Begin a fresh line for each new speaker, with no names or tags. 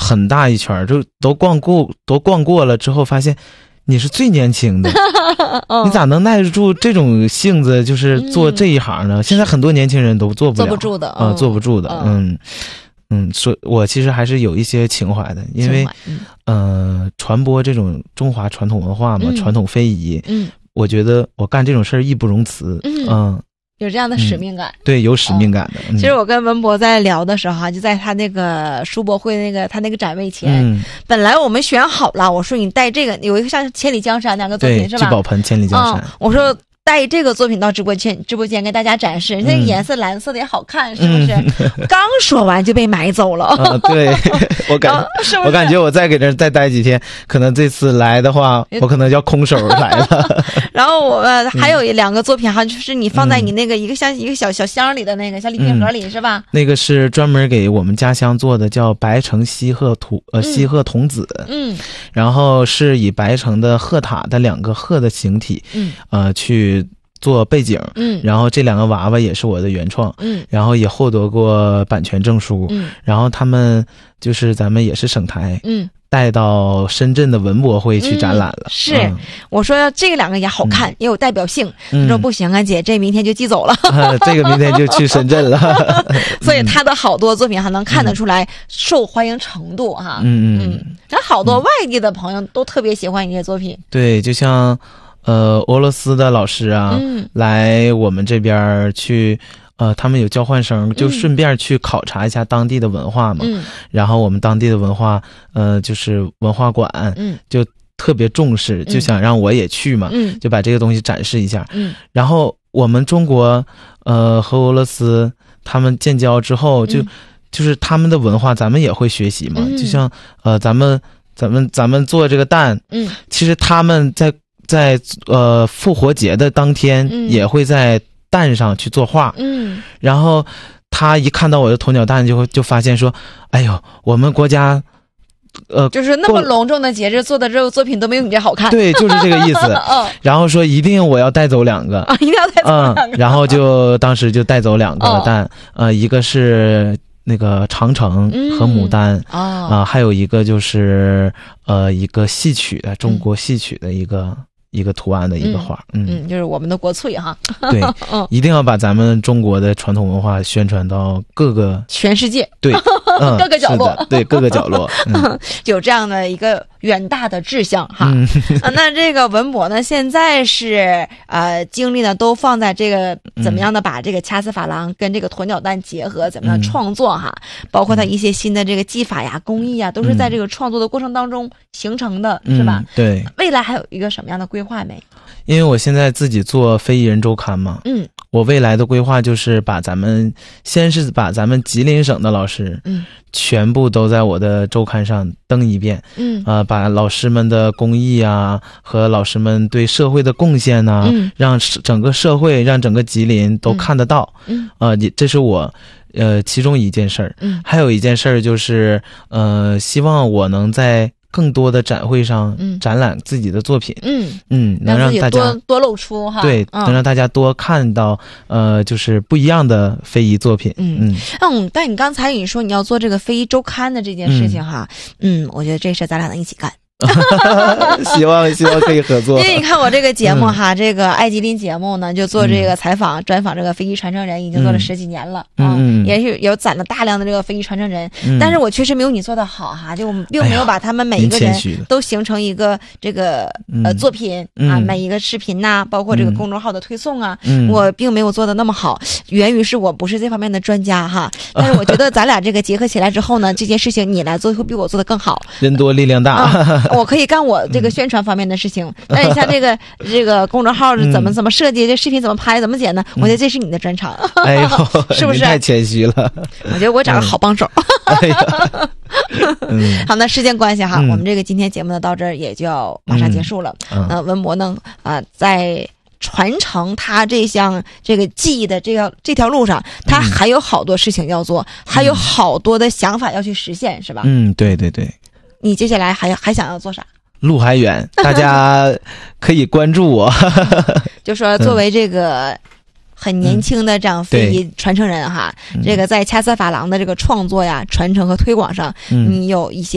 很大一圈，就都逛过了之后，发现你是最年轻的，你咋能耐得住这种性子，就是做这一行呢？现在很多年轻人都做不了，
坐不住的
坐不住的，说我其实还是有一些情怀的，因为传播这种中华传统文化嘛，传统非遗，我觉得我干这种事儿义不容辞，
有这样的使命感，
对，有使命感的。
其实我跟文博在聊的时候就在他那个书博会他那个展位前，本来我们选好了，我说你带这个，有一个像《千里江山》那个作品是吧？
聚宝盆《千里江山》，
我说带这个作品到直播间跟大家展示，那个颜色蓝色的也好看，是不是？刚说完就被买走了。
对，我感觉我再给这再待几天，可能这次来的话，我可能要空手来了。
然后我还有2个作品哈，就是你放在你那个一个小箱里的那个小礼品盒里是吧？那
个是专门给我们家乡做的，叫白城西鹤童子。然后是以白城的鹤塔的2个鹤的形体，去做背景，然后这2个娃娃也是我的原创，然后也获得过版权证书，然后他们就是咱们也是省台，带到深圳的文博会去展览了。
是，我说这2个也好看，也有代表性。他说不行啊，姐，这明天就寄走了。
这个明天就去深圳了。
所以他的好多作品还能看得出来受欢迎程度哈。然后好多外地的朋友都特别喜欢你这作品。
对，就像俄罗斯的老师啊，来我们这边去。他们有交换生，就顺便去考察一下当地的文化嘛。然后我们当地的文化，就是文化馆，就特别重视，就想让我也去嘛，就把这个东西展示一下。然后我们中国，和俄罗斯他们建交之后，就是他们的文化，咱们也会学习嘛。就像咱们做这个蛋，其实他们在复活节的当天也会在蛋上去作画，然后他一看到我的鸵鸟蛋就发现说，哎呦，我们国家
就是那么隆重的节日做的这个作品都没有你这好看。
对，就是这个意思。然后说一定我要带走2个，
一定要带走2个。
然后当时就带走2个蛋，一个是那个长城和牡丹，还有一个就是一个戏曲的中国戏曲的一个图案的一个画，
就是我们的国粹哈。
对，一定要把咱们中国的传统文化宣传到
全世界，
对，
各个角落，
对，各个角落，
有这样的一个远大的志向哈。那这个文博呢，现在是精力呢都放在这个怎么样的把这个掐丝珐琅跟这个鸵鸟蛋结合，怎么样创作哈，包括它一些新的这个技法呀、工艺呀，都是在这个创作的过程当中形成的，是吧？
对。
未来还有一个什么样的规划没？
因为我现在自己做非遗人周刊嘛，我未来的规划就是先是把咱们吉林省的老师，全部都在我的周刊上登一遍，把老师们的工艺啊和老师们对社会的贡献呐，让整个社会、让整个吉林都看得到，这是我其中一件事儿，还有一件事儿就是希望我能在更多的展会上展览自己的作品，能让大家
多露出哈，
对，能让大家多看到就是不一样的非遗作品。
但你刚才你说你要做这个非遗周刊的这件事情哈，我觉得这事咱俩能一起干。
希望可以合作。
因为你看我这个节目哈，这个爱吉林节目呢，就做这个采访专访这个非遗传承人，已经做了10几年了也是有攒了大量的这个非遗传承人，但是我确实没有你做的好哈，就我们并没有把他们每一个人都形成一个这个作品每一个视频呐，包括这个公众号的推送啊，我并没有做的那么好，源于是我不是这方面的专家哈，但是我觉得咱俩这个结合起来之后呢，这件事情你来做会比我做的更好，
人多力量大。
我可以干我这个宣传方面的事情，但是像这个公众号是怎么设计，这视频怎么拍怎么剪呢？我觉得这是你的专长。
哎呦，
是不是？
太谦虚了。
我觉得我找个好帮手。好，那时间关系哈，我们这个今天节目呢到这儿也就要马上结束了。文博呢在传承他这项这个技艺的这条路上，他还有好多事情要做，还有好多的想法要去实现，是吧？
对对对。
你接下来还想要做啥？
路还远，大家可以关注我。
就说作为这个很年轻的这样非遗传承人哈，这个在掐丝珐琅的这个创作呀、传承和推广上，你有一些